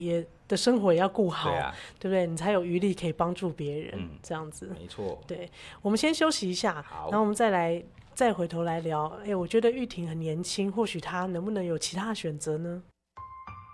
的生活也要顾好， 对啊， 对不对？你才有余力可以帮助别人，这样子。 没错。 对，我们先休息一下，然后我们再回头来聊。我觉得玉婷很年轻，或许她能不能有其他的选择呢？